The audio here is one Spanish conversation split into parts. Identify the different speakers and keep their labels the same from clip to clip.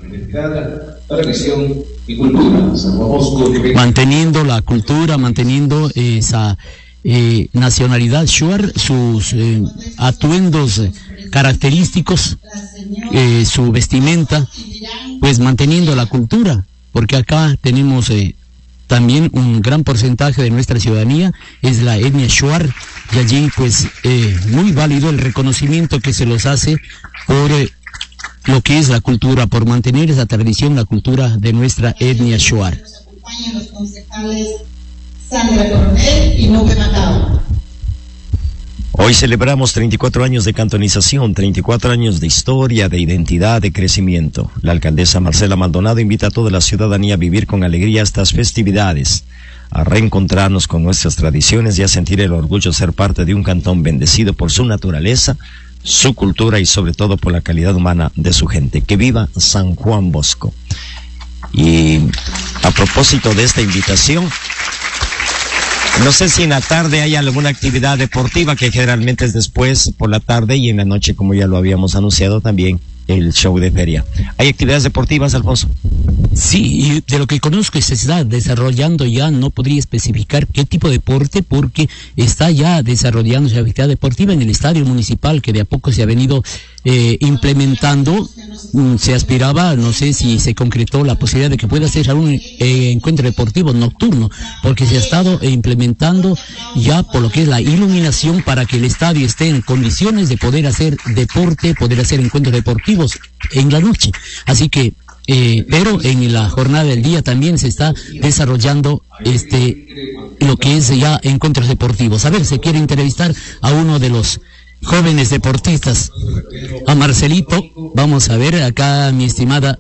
Speaker 1: tradición y cultura. San Juan Bosco,
Speaker 2: manteniendo la cultura, manteniendo esa nacionalidad shuar, sus atuendos característicos, su vestimenta, pues manteniendo la cultura, porque acá tenemos también un gran porcentaje de nuestra ciudadanía es la etnia shuar, y allí pues muy válido el reconocimiento que se los hace por lo que es la cultura, por mantener esa tradición, la cultura de nuestra etnia shuar.
Speaker 3: Nos acompañan los concejales Sandra Coronel y Nube Macao.
Speaker 4: Hoy celebramos 34 años de cantonización, 34 años de historia, de identidad, de crecimiento. La alcaldesa Marcela Maldonado invita a toda la ciudadanía a vivir con alegría estas festividades, a reencontrarnos con nuestras tradiciones y a sentir el orgullo de ser parte de un cantón bendecido por su naturaleza, su cultura y sobre todo por la calidad humana de su gente. Que viva San Juan Bosco. Y a propósito de esta invitación, no sé si en la tarde hay alguna actividad deportiva, que generalmente es después por la tarde, y en la noche, como ya lo habíamos anunciado, también el show de feria. ¿Hay actividades deportivas, Alfonso?
Speaker 2: Sí, y de lo que conozco se está desarrollando ya, no podría especificar qué tipo de deporte, porque está ya desarrollándose la actividad deportiva en el estadio municipal, que de a poco se ha venido implementando. Se aspiraba, no sé si se concretó la posibilidad de que pueda ser algún encuentro deportivo nocturno, porque se ha estado implementando ya por lo que es la iluminación para que el estadio esté en condiciones de poder hacer deporte, poder hacer encuentros deportivos en la noche. Así que pero en la jornada del día también se está desarrollando lo que es ya encuentros deportivos. A ver, se quiere entrevistar a uno de los jóvenes deportistas, a Marcelito. Vamos a ver acá, mi estimada.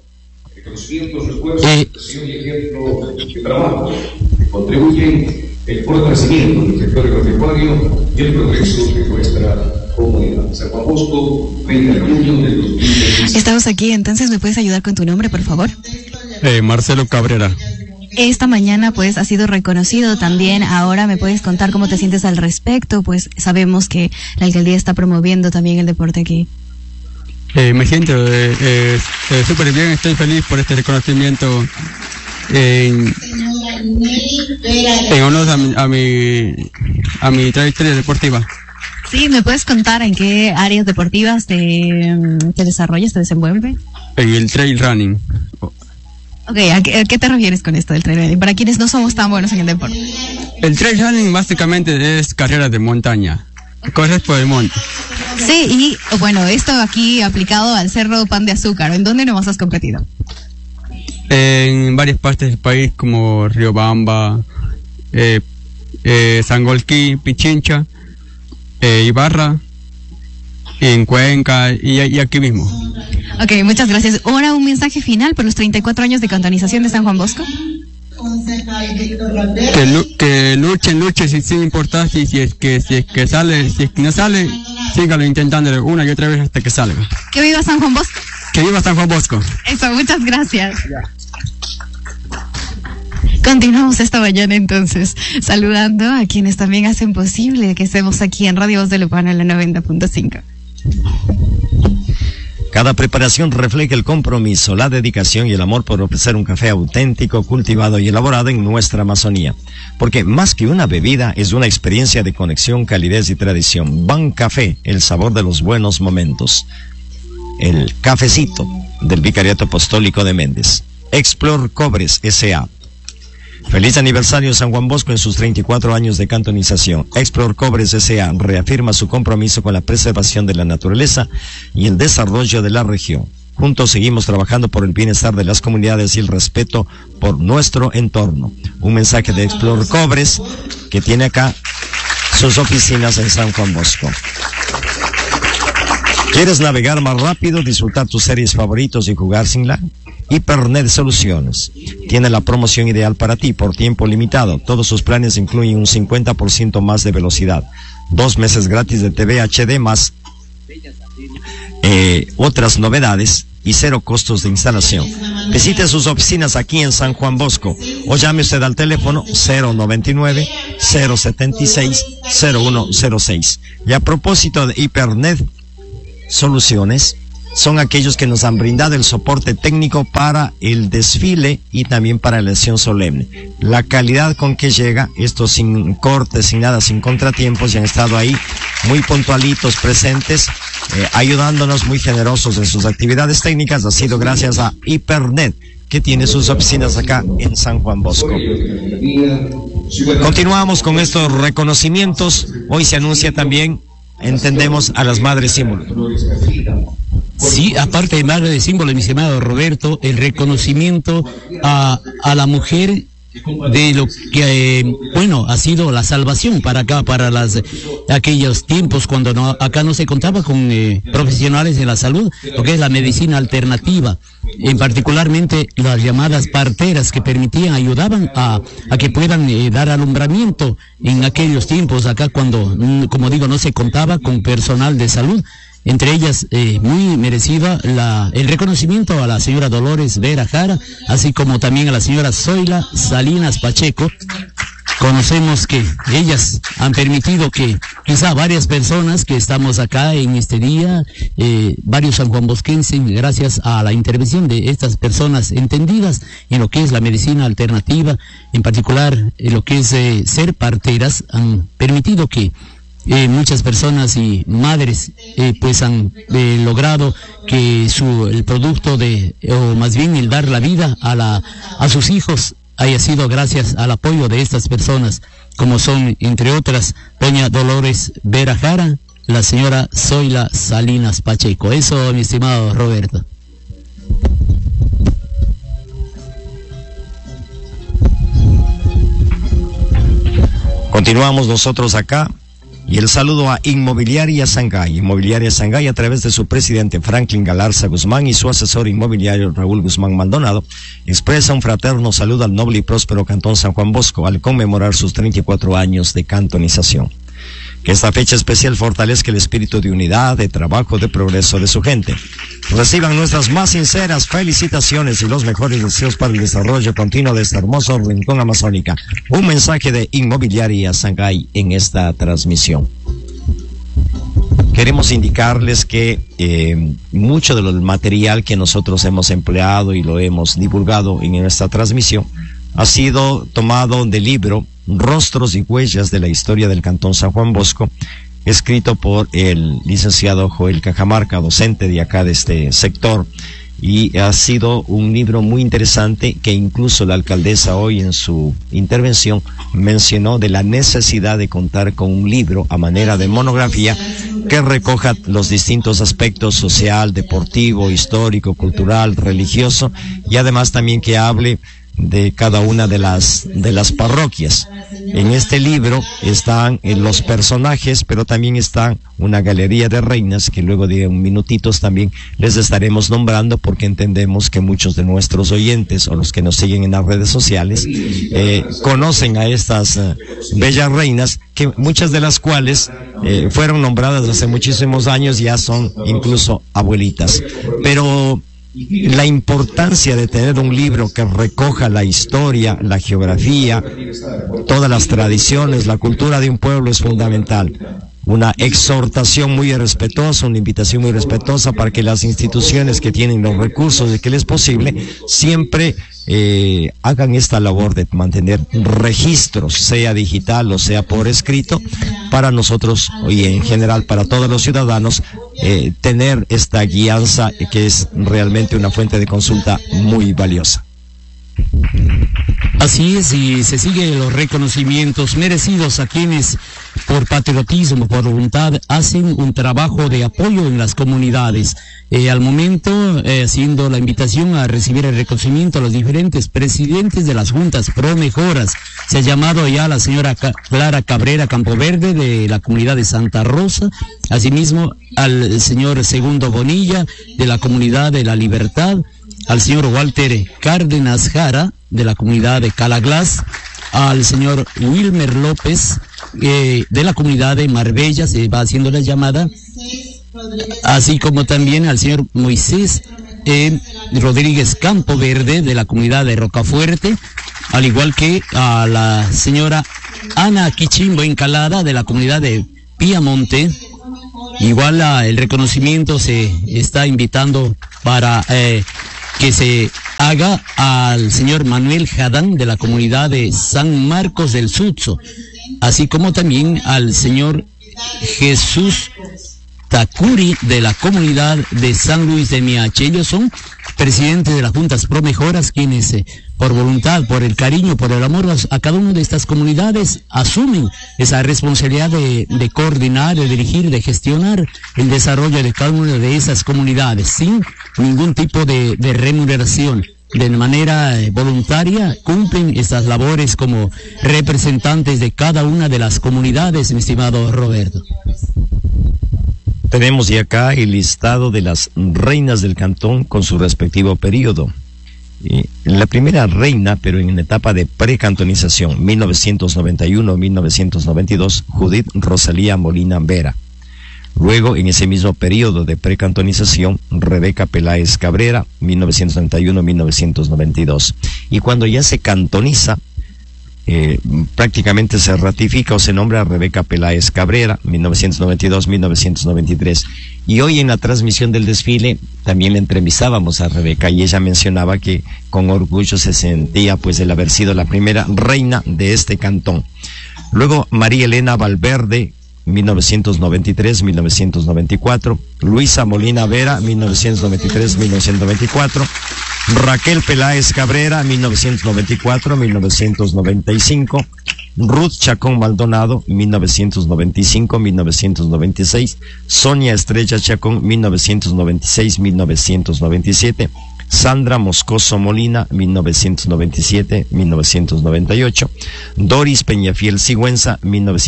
Speaker 1: Contribuyen el fortalecimiento del sector agropecuario y el progreso de nuestra comunidad. San Juan Bosco, 20 de junio del 2016.
Speaker 5: Estamos aquí, entonces, ¿me puedes ayudar con tu nombre, por favor?
Speaker 6: Marcelo Cabrera.
Speaker 5: Esta mañana, pues, ha sido reconocido también. Ahora, ¿me puedes contar cómo te sientes al respecto? Pues, sabemos que la alcaldía está promoviendo también el deporte aquí.
Speaker 6: Me siento súper bien, estoy feliz por este reconocimiento en honor a mi trayectoria deportiva.
Speaker 5: Sí, ¿me puedes contar en qué áreas deportivas te desarrollas, te desenvuelves?
Speaker 6: En el trail running.
Speaker 5: Ok, ¿a qué te refieres con esto del trail running? Para quienes no somos tan buenos en el deporte.
Speaker 6: El trail running básicamente es carreras de montaña. Corres por el monte.
Speaker 5: Sí, y bueno, esto aquí aplicado al Cerro Pan de Azúcar. ¿En dónde nomás has competido?
Speaker 6: En varias partes del país, como Riobamba, Sangolquí, Pichincha, Ibarra, en Cuenca y aquí mismo.
Speaker 5: Ok, muchas gracias. Ahora un mensaje final por los 34 años de cantonización de San Juan Bosco.
Speaker 6: Que luchen sin importar si es que sale, si es que no sale, sígalo intentándolo una y otra vez hasta que salga.
Speaker 5: Que viva San Juan Bosco.
Speaker 6: Que viva San Juan Bosco.
Speaker 5: Eso, muchas gracias. Continuamos esta mañana entonces saludando a quienes también hacen posible que estemos aquí en Radio Voz de Lupano en la 90.5.
Speaker 4: Cada preparación refleja el compromiso, la dedicación y el amor por ofrecer un café auténtico, cultivado y elaborado en nuestra Amazonía. Porque más que una bebida, es una experiencia de conexión, calidez y tradición. Ban Café, el sabor de los buenos momentos. El cafecito del Vicariato Apostólico de Méndez. Explor Cobres S.A. Feliz aniversario San Juan Bosco en sus 34 años de cantonización. Explor Cobres S.A. reafirma su compromiso con la preservación de la naturaleza y el desarrollo de la región. Juntos seguimos trabajando por el bienestar de las comunidades y el respeto por nuestro entorno. Un mensaje de Explor Cobres, que tiene acá sus oficinas en San Juan Bosco. ¿Quieres navegar más rápido, disfrutar tus series favoritos y jugar sin lag? Hipernet Soluciones tiene la promoción ideal para ti por tiempo limitado. Todos sus planes incluyen un 50% más de velocidad, 2 meses gratis de TV HD más otras novedades y 0 costos de instalación. Visite sus oficinas aquí en San Juan Bosco o llame usted al teléfono 099-076-0106. Y a propósito de Hipernet Soluciones, son aquellos que nos han brindado el soporte técnico para el desfile y también para la elección solemne. La calidad con que llega, esto sin cortes, sin nada, sin contratiempos, y han estado ahí muy puntualitos, presentes, ayudándonos, muy generosos en sus actividades técnicas. Ha sido gracias a Hipernet, que tiene sus oficinas acá en San Juan Bosco. Continuamos con estos reconocimientos. Hoy se anuncia también, entendemos, a las madres símbolo.
Speaker 2: Sí, aparte de madre de símbolo, mi estimado Roberto, el reconocimiento a la mujer de lo que ha sido la salvación para acá, para aquellos tiempos cuando acá no se contaba con profesionales de la salud, lo que es la medicina alternativa, en particularmente las llamadas parteras, que ayudaban a que puedan dar alumbramiento en aquellos tiempos acá cuando, como digo, no se contaba con personal de salud. Entre ellas, muy merecida el reconocimiento a la señora Dolores Vera Jara, así como también a la señora Zoila Salinas Pacheco. Conocemos que ellas han permitido que quizá varias personas que estamos acá en este día, varios sanjuanbosquenses, gracias a la intervención de estas personas entendidas en lo que es la medicina alternativa, en particular en lo que es ser parteras, han permitido que muchas personas y madres pues han logrado que el producto o más bien el dar la vida a sus hijos haya sido gracias al apoyo de estas personas, como son, entre otras, doña Dolores Vera Jara, la señora Zoila Salinas Pacheco. Eso, mi estimado Roberto.
Speaker 4: Continuamos nosotros acá. Y el saludo a Inmobiliaria Sangay. Inmobiliaria Sangay, a través de su presidente Franklin Galarza Guzmán y su asesor inmobiliario Raúl Guzmán Maldonado, expresa un fraterno saludo al noble y próspero Cantón San Juan Bosco al conmemorar sus 34 años de cantonización. Que esta fecha especial fortalezca el espíritu de unidad, de trabajo, de progreso de su gente. Reciban nuestras más sinceras felicitaciones y los mejores deseos para el desarrollo continuo de este hermoso rincón amazónica. Un mensaje de Inmobiliaria Sangay en esta transmisión. Queremos indicarles que mucho del material que nosotros hemos empleado y lo hemos divulgado en esta transmisión ha sido tomado del libro Rostros y Huellas de la Historia del Cantón San Juan Bosco, escrito por el licenciado Joel Cajamarca, docente de acá de este sector, y ha sido un libro muy interesante que incluso la alcaldesa hoy en su intervención mencionó de la necesidad de contar con un libro a manera de monografía que recoja los distintos aspectos social, deportivo, histórico, cultural, religioso, y además también que hable de cada una de las parroquias. En este libro están los personajes, pero también está una galería de reinas que luego de un minutitos también les estaremos nombrando, porque entendemos que muchos de nuestros oyentes o los que nos siguen en las redes sociales conocen a estas bellas reinas, que muchas de las cuales fueron nombradas hace muchísimos años, ya son incluso abuelitas. Pero la importancia de tener un libro que recoja la historia, la geografía, todas las tradiciones, la cultura de un pueblo es fundamental. Una exhortación muy respetuosa, una invitación muy respetuosa para que las instituciones que tienen los recursos de que les es posible, siempre hagan esta labor de mantener registros, sea digital o sea por escrito, para nosotros y en general para todos los ciudadanos, tener esta guianza que es realmente una fuente de consulta muy valiosa.
Speaker 2: Así es, y se siguen los reconocimientos merecidos a quienes por patriotismo, por voluntad, hacen un trabajo de apoyo en las comunidades. Al momento, haciendo la invitación a recibir el reconocimiento a los diferentes presidentes de las juntas pro mejoras. Se ha llamado ya a la señora Clara Cabrera Campoverde de la comunidad de Santa Rosa, asimismo al señor Segundo Bonilla de la comunidad de La Libertad, al señor Walter Cárdenas Jara de la comunidad de Calaglas, al señor Wilmer López de la comunidad de Marbella, se va haciendo la llamada, así como también al señor Moisés Rodríguez Campoverde de la comunidad de Rocafuerte, al igual que a la señora Ana Quichimbo Encalada de la comunidad de Piamonte, Igual el reconocimiento se está invitando para que se haga al señor Manuel Jadán de la comunidad de San Marcos del Sutso, así como también al señor Jesús Takuri de la comunidad de San Luis de Miache. Ellos son presidentes de las juntas pro mejoras, quienes por voluntad, por el cariño, por el amor a cada una de estas comunidades asumen esa responsabilidad de coordinar, de dirigir, de gestionar el desarrollo de cada una de esas comunidades sin ningún tipo de remuneración. De manera voluntaria cumplen estas labores como representantes de cada una de las comunidades, mi estimado Roberto.
Speaker 4: Tenemos ya acá el listado de las reinas del cantón con su respectivo periodo. La primera reina, pero en etapa de precantonización, 1991-1992, Judith Rosalía Molina Vera. Luego, en ese mismo periodo de precantonización, Rebeca Peláez Cabrera, 1991-1992. Y cuando ya se cantoniza, prácticamente se ratifica o se nombra a Rebeca Peláez Cabrera, 1992-1993. Y hoy en la transmisión del desfile también le entrevistábamos a Rebeca y ella mencionaba que con orgullo se sentía pues el haber sido la primera reina de este cantón. Luego María Elena Valverde, 1993-1994, Luisa Molina Vera, 1993-1994, Raquel Peláez Cabrera, 1994-1995, Ruth Chacón Maldonado, 1995-1996, Sonia Estrella Chacón, 1996-1997, Sandra Moscoso Molina, 1997-1998, Doris Peñafiel Sigüenza,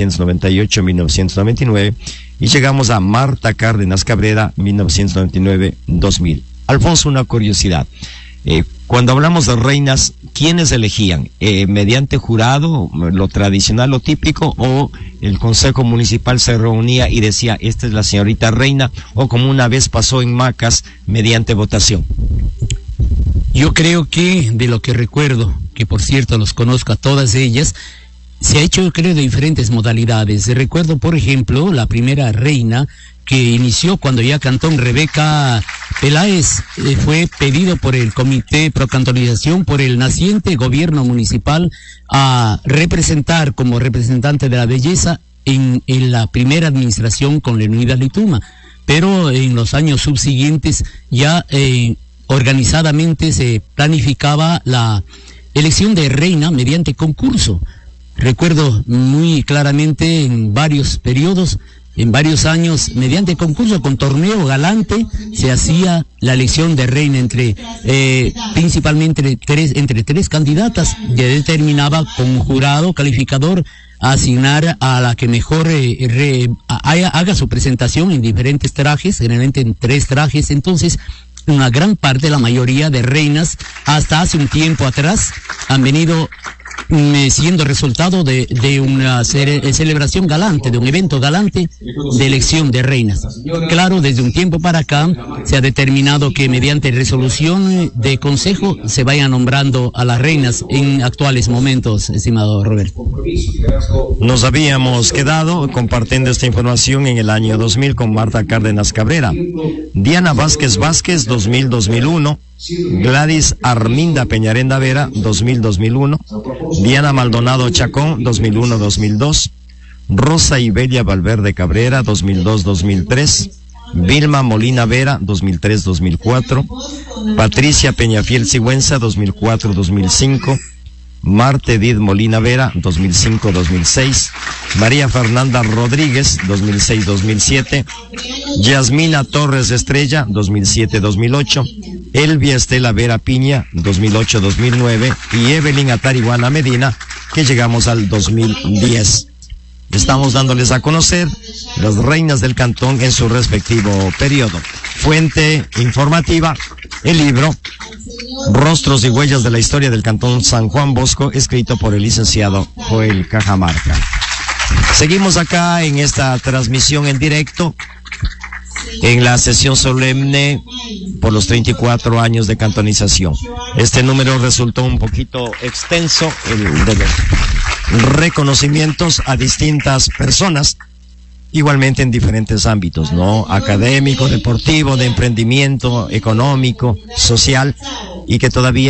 Speaker 4: 1998-1999, y llegamos a Marta Cárdenas Cabrera, 1999-2000. Alfonso, una curiosidad. Cuando hablamos de reinas, ¿quiénes elegían? ¿Mediante jurado, lo tradicional, lo típico, o el Consejo Municipal se reunía y decía, esta es la señorita reina, o como una vez pasó en Macas, mediante votación?
Speaker 2: Yo creo que, de lo que recuerdo, que por cierto los conozco a todas ellas, se ha hecho, creo, de diferentes modalidades. Recuerdo, por ejemplo, la primera reina que inició cuando ya cantó Rebeca Peláez, fue pedido por el Comité Pro Cantonización, por el naciente gobierno municipal, a representar como representante de la belleza en la primera administración con Leonidas Lituma. Pero en los años subsiguientes ya organizadamente se planificaba la elección de reina mediante concurso. Recuerdo muy claramente en varios periodos, en varios años, mediante concurso con torneo galante, se hacía la elección de reina principalmente entre tres candidatas, que determinaba con un jurado calificador a asignar a la que mejor haga su presentación en diferentes trajes, generalmente en 3 trajes. Entonces, una gran parte, la mayoría de reinas, hasta hace un tiempo atrás, han venido siendo resultado de una celebración galante, de un evento galante de elección de reinas. Claro, desde un tiempo para acá se ha determinado que mediante resolución de consejo se vayan nombrando a las reinas en actuales momentos, estimado Roberto.
Speaker 4: Nos habíamos quedado compartiendo esta información en el año 2000 con Marta Cárdenas Cabrera. Diana Vázquez Vázquez, 2000-2001. Gladys Arminda Peñarenda Vera, 2000-2001, Diana Maldonado Chacón, 2001-2002, Rosa Ibelia Valverde Cabrera, 2002-2003, Vilma Molina Vera, 2003-2004, Patricia Peñafiel Sigüenza, 2004-2005, Marte Edith Molina Vera, 2005-2006, María Fernanda Rodríguez, 2006-2007, Yasmina Torres Estrella, 2007-2008, Elvia Estela Vera Piña, 2008-2009, y Evelyn Atarihuana Medina, que llegamos al 2010. Estamos dándoles a conocer las reinas del cantón en su respectivo periodo. Fuente informativa, el libro Rostros y Huellas de la Historia del Cantón San Juan Bosco, escrito por el licenciado Joel Cajamarca. Seguimos acá en esta transmisión en directo, en la sesión solemne por los 34 años de cantonización. Este número resultó un poquito extenso, el de los reconocimientos a distintas personas igualmente en diferentes ámbitos, ¿no? Académico, deportivo, de emprendimiento, económico, social, y que todavía